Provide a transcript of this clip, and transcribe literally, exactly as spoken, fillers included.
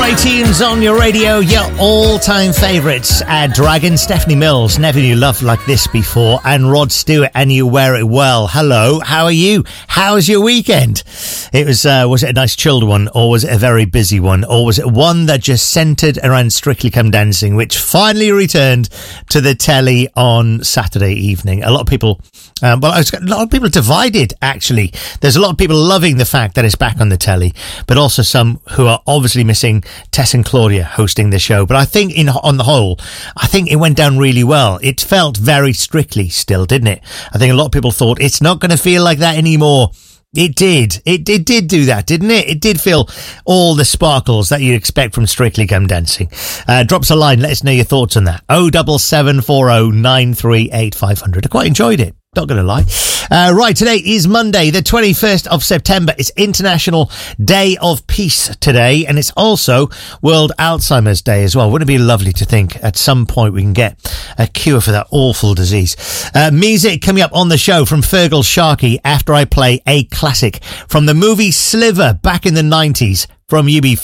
Great tunes on your radio, your all-time favourites. Uh, Dragon, Stephanie Mills, Never Knew Love Like This Before, and Rod Stewart, And You Wear It Well. Hello, how are you? How was your weekend? It was, uh, was it a nice chilled one, or was it a very busy one, or was it one that just centred around Strictly Come Dancing, which finally returned to the telly on Saturday evening? A lot of people, um, well, a lot of people divided, actually. There's a lot of people loving the fact that it's back on the telly, but also some who are obviously missing Tess and Claudia hosting the show. But I think in on the whole, I think it went down really well. It felt very Strictly still, didn't it? I think a lot of people thought it's not going to feel like that anymore. It did. It, it did do that, didn't it? It did feel all the sparkles that you'd expect from Strictly Come Dancing. Uh, drop us a line. Let us know your thoughts on that. oh seven seven four oh nine three eight five hundred. I quite enjoyed it. Not going to lie. Uh, right, today is Monday, the twenty-first of September. It's International Day of Peace today, and it's also World Alzheimer's Day as well. Wouldn't it be lovely to think at some point we can get a cure for that awful disease? Uh, music coming up on the show from Fergal Sharkey after I play a classic from the movie Sliver back in the nineties from U B